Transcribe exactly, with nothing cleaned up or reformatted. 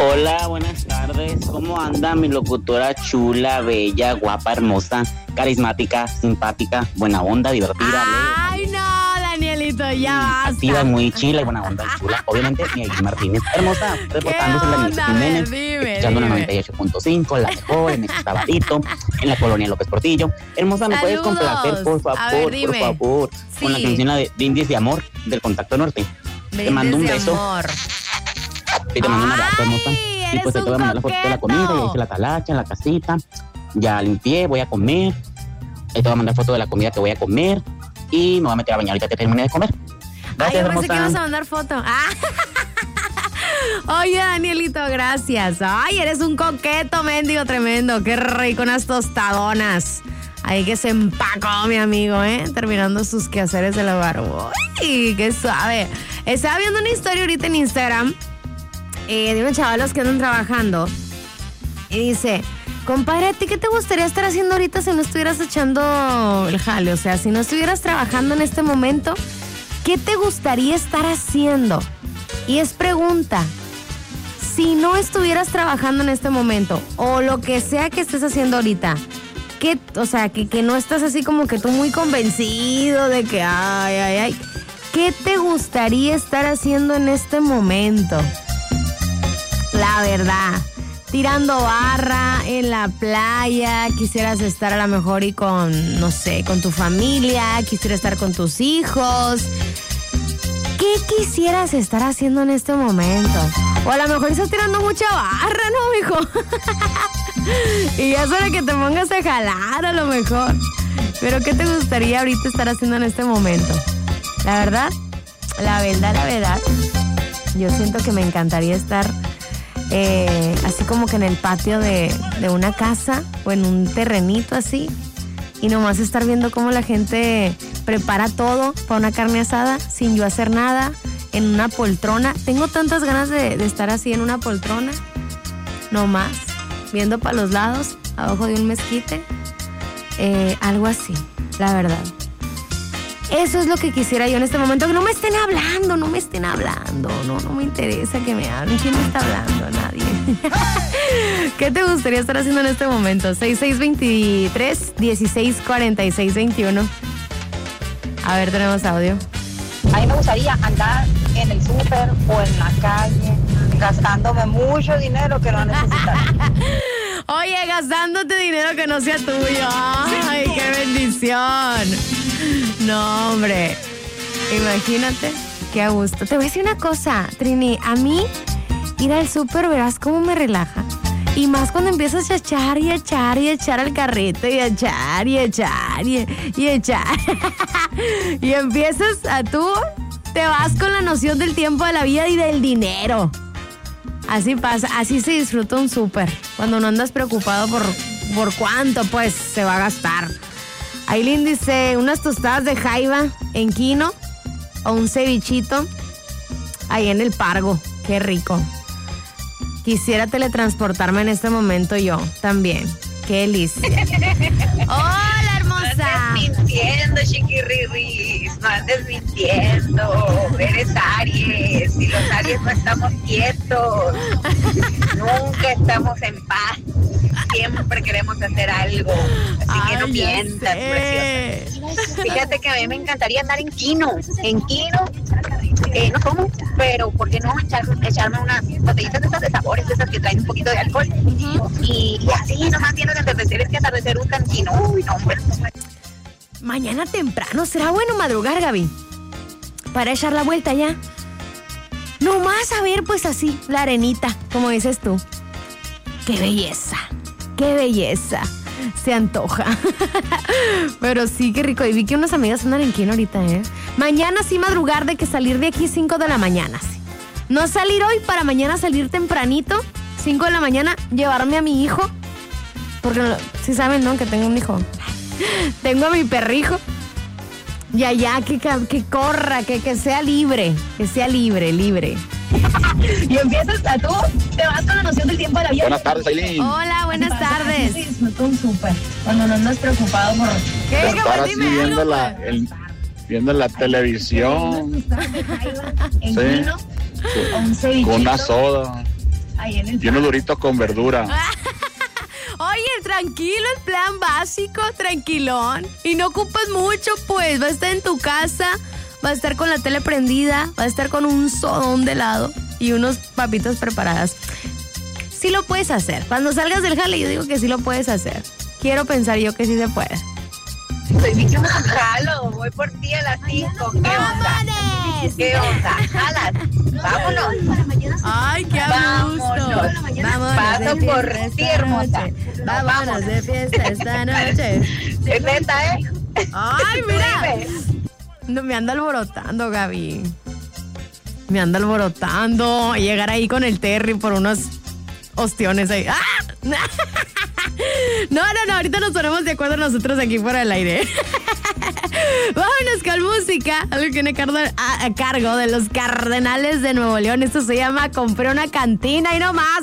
Hola, buenas tardes. ¿Cómo anda mi locutora chula, bella, guapa, hermosa, carismática, simpática, buena onda, divertida? Ay, no, Danielito, ya basta. Activa, muy chila y buena onda y chula. Obviamente, mi Aileen Martínez, hermosa, reportándose en la Niña Jiménez, escuchando la noventa y ocho punto cinco, la mejor, en este sabadito, en la colonia López Portillo. Hermosa, ¿me puedes complacer, por favor, ver, por favor, sí. con la canción de Brindis de Amor, del Contacto Norte? Brindis te mando un beso. Amor. Y te mando un abrazo, hermosa. Y pues te voy a mandar la foto de la comida, ya hice la talacha en la casita, ya limpié, voy a comer. Ahí te voy a mandar foto de la comida que voy a comer y me voy a meter a bañar ahorita que termine de comer. Gracias, Ay, yo pensé hermosa. que ibas a mandar foto. Ah. Oye, Danielito, gracias. Ay, eres un coqueto, mendigo tremendo. Qué rico, unas tostadonas. Ahí que se empacó, mi amigo, ¿eh? Terminando sus quehaceres del hogar. Uy, qué suave. Estaba viendo una historia ahorita en Instagram eh, de unos chavalos que andan trabajando. Y dice, compadre, ¿a ti qué te gustaría estar haciendo ahorita si no estuvieras echando el jale? O sea, si no estuvieras trabajando en este momento, ¿qué te gustaría estar haciendo? Y es pregunta, si no estuvieras trabajando en este momento, o lo que sea que estés haciendo ahorita, ¿qué, o sea, que, que no estás así como que tú muy convencido de que, ay, ay, ay, ¿qué te gustaría estar haciendo en este momento? La verdad, tirando barra en la playa, quisieras estar a lo mejor y con, no sé, con tu familia, quisieras estar con tus hijos. ¿Qué quisieras estar haciendo en este momento? O a lo mejor estás tirando mucha barra, ¿no, mijo? Y ya es hora que te pongas a jalar a lo mejor. Pero ¿qué te gustaría ahorita estar haciendo en este momento? La verdad, la verdad, la verdad, yo siento que me encantaría estar eh, así como que en el patio de, de una casa o en un terrenito así y nomás estar viendo cómo la gente prepara todo para una carne asada sin yo hacer nada, en una poltrona. Tengo tantas ganas de, de estar así en una poltrona, nomás, viendo para los lados, abajo de un mezquite, eh, algo así, la verdad. Eso es lo que quisiera yo en este momento, que no me estén hablando, no me estén hablando, no, no me interesa que me hablen. ¿Quién me está hablando? Nadie. ¿Qué te gustaría estar haciendo en este momento? seis seis dos tres, uno seis cuatro seis dos uno. A ver, tenemos audio. A mí me gustaría andar en el súper o en la calle, gastándome mucho dinero que no necesitaría. Oye, gastándote dinero que no sea tuyo. Ay, qué bendición. No, hombre. Imagínate, qué a gusto. Te voy a decir una cosa, Trini. A mí, ir al súper, verás cómo me relaja. Y más cuando empiezas a echar y echar y echar al carrito y echar y echar y, y echar. Y empiezas a tú, te vas con la noción del tiempo de la vida y del dinero. Así pasa, así se disfruta un súper. Cuando no andas preocupado por, por cuánto, pues, se va a gastar. Aileen dice, unas tostadas de jaiba en Quino o un cevichito ahí en el Pargo. Qué rico. Quisiera teletransportarme en este momento yo también. Qué delicia. Hola, hermosa. No andes mintiendo, chiquirriris. No andes mintiendo. Eres Aries. Y los Aries no estamos quietos. Nunca estamos en paz. Siempre queremos hacer algo. Así Ay, que no mientas, preciosa. Fíjate que a mí me encantaría andar en Quino. En Quino. Eh, no como, pero ¿por qué no echar, echarme unas botellitas de esas de sabores, de esas que traen un poquito de alcohol? Uh-huh. Y, y así, nomás viendo el atardecer, es que atardecer un cancino. Uy, no, hombre. Mañana temprano, ¿será bueno madrugar, Gaby? Para echar la vuelta ya. Nomás a ver, pues así, la arenita, como dices tú. ¡Qué belleza! ¡Qué belleza! Se antoja. Pero sí, qué rico. Y vi que unas amigas andan en Quino ahorita, ¿eh? Mañana sí madrugar de que salir de aquí cinco de la mañana, sí. No salir hoy para mañana salir tempranito, cinco de la mañana, llevarme a mi hijo. Porque sí saben, ¿no? Que tengo un hijo. Tengo a mi perrijo. Y allá que, que corra, que, que sea libre. Que sea libre, libre. Y empiezas a tú, te vas con la noción del tiempo de la vida. Buenas tardes, Aileen. Hola, buenas tardes. Sí, disfruto un súper cuando no andas preocupado por ¿Qué? Estar así viendo la, el, viendo la televisión. Sí. Con una soda. Y unos duritos con verdura. Oye, tranquilo, el plan básico, tranquilón. Y no ocupas mucho, pues. Va a estar en tu casa, va a estar con la tele prendida, va a estar con un sodón de helado y unos papitas preparadas. Sí lo puedes hacer. Cuando salgas del jale, yo digo que sí lo puedes hacer. Quiero pensar yo que sí se puede. Jalo, voy por ti a las cinco. ¿Qué onda? ¿Qué onda? Jalas. Vámonos. Ay, qué a gusto. Vámonos. Vámonos Paso de por fiesta ti, esta hermosa. noche. Nos Vámonos vamos. de fiesta esta noche. Es neta, ¿eh? Ay, mira. Dime. No, me anda alborotando, Gaby. Me anda alborotando. Llegar ahí con el Terry por unos ostiones ahí. ¡Ah! No, no, no, ahorita nos ponemos de acuerdo nosotros aquí fuera del aire. Vámonos con música, algo que viene a, a cargo de los Cardenales de Nuevo León. Esto se llama Compré una cantina y no más.